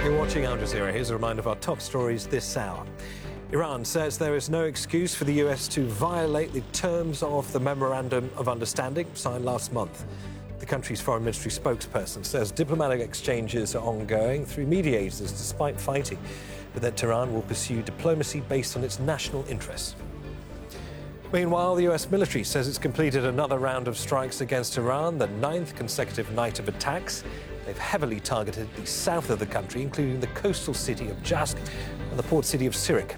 You're watching Al Jazeera. Here's a reminder of our top stories this hour. Iran says there is no excuse for the US to violate the terms of the Memorandum of Understanding signed last month. The country's foreign ministry spokesperson says diplomatic exchanges are ongoing through mediators despite fighting, but that Tehran will pursue diplomacy based on its national interests. Meanwhile, the US military says it's completed another round of strikes against Iran, the 9th consecutive night of attacks. They've heavily targeted the south of the country, including the coastal city of Jask and the port city of Sirik.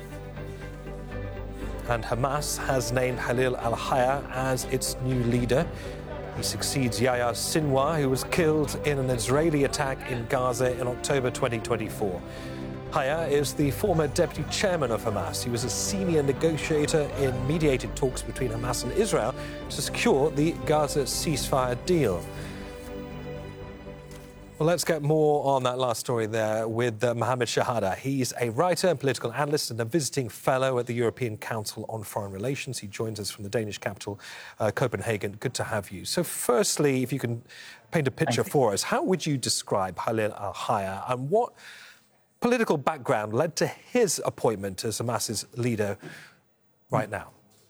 And Hamas has named Khalil al-Hayya as its new leader. He succeeds Yahya Sinwar, who was killed in an Israeli attack in Gaza in October 2024. Hayya is the former deputy chairman of Hamas. He was a senior negotiator in mediated talks between Hamas and Israel to secure the Gaza ceasefire deal. Well, let's get more on that last story there with Mohammed Shahada. He's a writer and political analyst and a visiting fellow at the European Council on Foreign Relations. He joins us from the Danish capital, Copenhagen. Good to have you. So firstly, if you can paint a picture for us, how would you describe Khalil al-Hayya and what political background led to his appointment as Hamas's leader right now?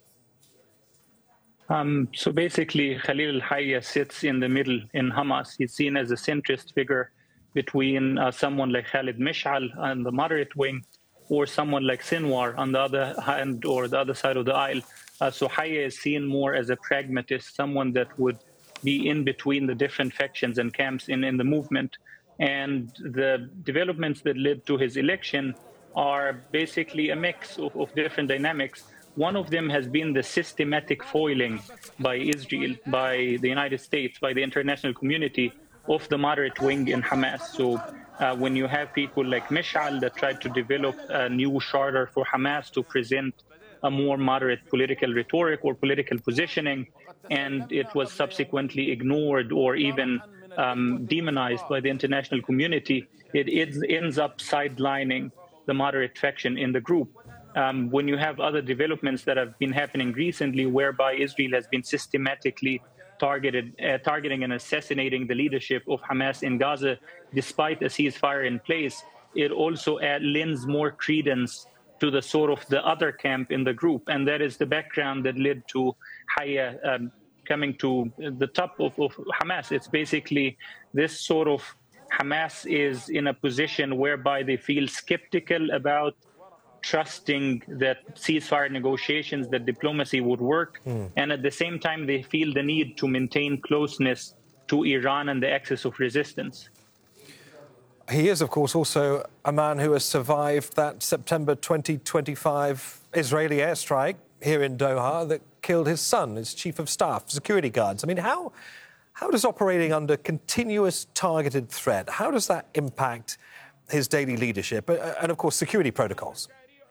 So basically, Khalil al-Hayya sits in the middle in Hamas. He's seen as a centrist figure between someone like Khalid Mish'al on the moderate wing or someone like Sinwar on the other hand or the other side of the aisle. So Hayya is seen more as a pragmatist, someone that would be in between the different factions and camps in the movement. And the developments that led to his election are basically a mix of different dynamics. One of them has been the systematic foiling by Israel, by the United States, by the international community of the moderate wing in Hamas. So when you have people like Mish'al that tried to develop a new charter for Hamas to present a more moderate political rhetoric or political positioning, and it was subsequently ignored or even demonized by the international community, it ends up sidelining the moderate faction in the group. When you have other developments that have been happening recently, whereby Israel has been systematically targeting and assassinating the leadership of Hamas in Gaza, despite a ceasefire in place, it also lends more credence to the sort of the other camp in the group. And that is the background that led to Hayya coming to the top of Hamas. It's basically this sort of Hamas is in a position whereby they feel skeptical about trusting that ceasefire negotiations, that diplomacy would work. And at the same time, they feel the need to maintain closeness to Iran and the axis of resistance. He is, of course, also a man who has survived that September 2025 Israeli airstrike here in Doha that killed his son, his chief of staff, security guards. I mean, how does operating under continuous targeted threat, how does that impact his daily leadership and, of course, security protocols?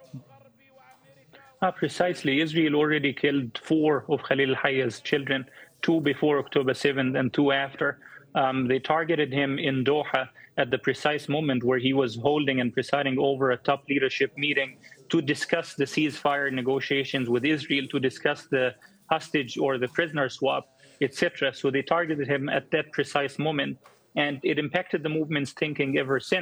Precisely. Israel already killed 4 of Khalil al-Hayya's children, 2 before October 7th and 2 after. They targeted him in Doha at the precise moment where he was holding and presiding over a top leadership meeting to discuss the ceasefire negotiations with Israel, to discuss the hostage or the prisoner swap, etc. So they targeted him at that precise moment, and it impacted the movement's thinking ever since.